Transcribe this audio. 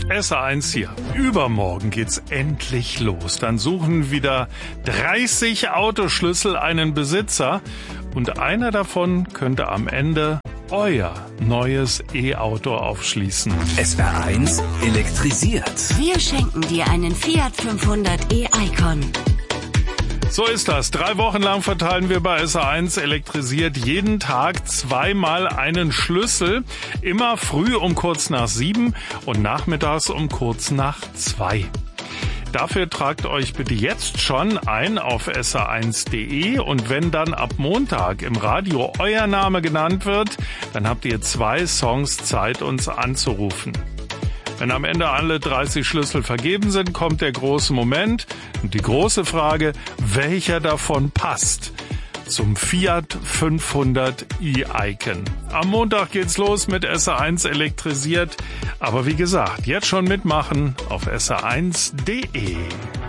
SA1 hier. Übermorgen geht's endlich los. Dann suchen wieder 30 Autoschlüssel einen Besitzer und einer davon könnte am Ende euer neues E-Auto aufschließen. SR1 elektrisiert. Wir schenken dir einen Fiat 500 e-Icon. So ist das. 3 Wochen lang verteilen wir bei SA1 elektrisiert jeden Tag 2-mal einen Schlüssel. Immer früh um kurz nach 7 und nachmittags um kurz nach 2. Dafür tragt euch bitte jetzt schon ein auf sa1.de und wenn dann ab Montag im Radio euer Name genannt wird, dann habt ihr 2 Songs Zeit, uns anzurufen. Wenn am Ende alle 30 Schlüssel vergeben sind, kommt der große Moment und die große Frage, welcher davon passt zum Fiat 500 e-Icon. Am Montag geht's los mit SA1 elektrisiert, aber wie gesagt, jetzt schon mitmachen auf sa1.de.